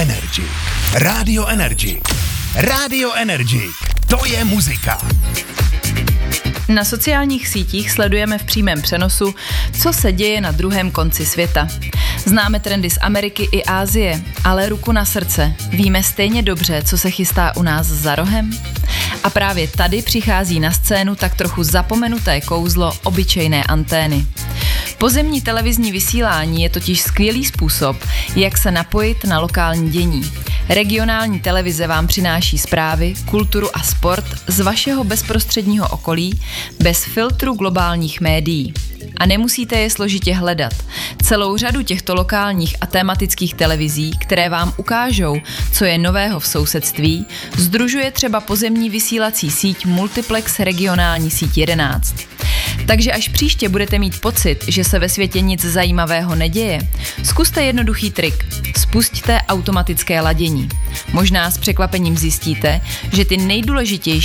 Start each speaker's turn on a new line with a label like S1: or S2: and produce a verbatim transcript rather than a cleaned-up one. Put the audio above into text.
S1: Energy. Rádio Energy. Rádio Energy. To je muzika.
S2: Na sociálních sítích sledujeme v přímém přenosu, co se děje na druhém konci světa. Známe trendy z Ameriky i Asie, ale ruku na srdce, víme stejně dobře, co se chystá u nás za rohem? A právě tady přichází na scénu tak trochu zapomenuté kouzlo obyčejné antény. Pozemní televizní vysílání je totiž skvělý způsob, jak se napojit na lokální dění. Regionální televize vám přináší zprávy, kulturu a sport z vašeho bezprostředního okolí bez filtru globálních médií. A nemusíte je složitě hledat. Celou řadu těchto lokálních a tematických televizí, které vám ukážou, co je nového v sousedství, sdružuje třeba pozemní vysílací síť Multiplex regionální síť jedenáct. Takže až příště budete mít pocit, že se ve světě nic zajímavého neděje, zkuste jednoduchý trik. Spusťte automatické ladění. Možná s překvapením zjistíte, že ty nejdůležitější